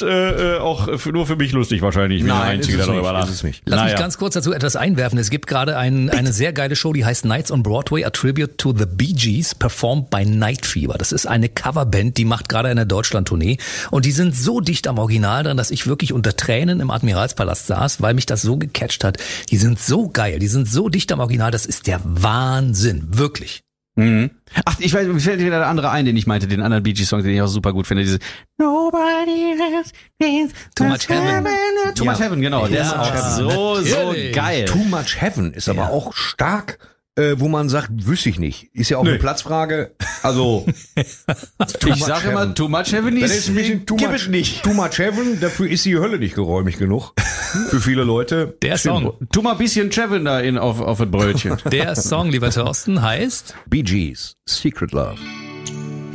auch nur für mich lustig wahrscheinlich. Ich bin der Einzige, der darüber lacht. Lass mich ganz kurz dazu etwas einwerfen. Es gibt gerade eine sehr geile Show, die heißt Nights on Broadway, a Tribute to the Bee Gees, performed by Night Fever. Das ist eine Coverband, die macht gerade eine Deutschland-Tournee. Und die sind so dicht am Original dran, dass ich wirklich unter Tränen im Admiralspalast saß, weil mich das so gecatcht hat. Die sind so geil, die sind so dicht am Original, das ist der Wahnsinn, wirklich. Mhm. Ach, ich weiß, mir fällt wieder der andere ein, den ich meinte, den anderen Bee Gees Song, den ich auch super gut finde, diese Nobody has been Too Much Heaven. Too Much Heaven, genau, der ist auch so geil. Too Much Heaven ist aber auch stark, wo man sagt, wüsste ich nicht. Ist ja auch eine Platzfrage. Also ich sage immer, Too Much Heaven ist ein bisschen too much Heaven, dafür ist die Hölle nicht geräumig genug. Für viele Leute. Der Song. Tu mal ein bisschen Chevin da auf das Brötchen. Der Song, lieber Thorsten, heißt Bee Gees, Secret Love.